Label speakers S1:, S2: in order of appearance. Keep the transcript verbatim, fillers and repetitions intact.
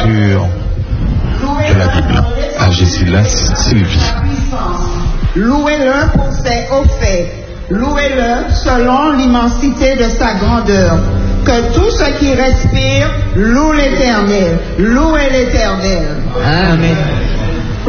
S1: lecture de la Bible à Gisela Sylvie.
S2: Louez-le pour ses hauts faits. Louez-le selon l'immensité de sa grandeur. Que tout ce qui respire loue l'Éternel. Louez l'Éternel.
S3: Amen.